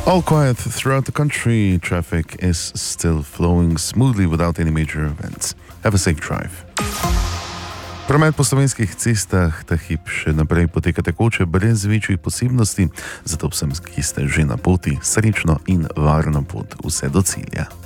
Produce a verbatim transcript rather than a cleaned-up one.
All quiet throughout the country. Traffic is still flowing smoothly without any major events. Have a safe drive. Promet po slovenskih cestah ta hip še naprej poteka tekoče, brez večjih posebnosti, zato vsem, ki ste že na poti, srečno in varno pot vse do cilja.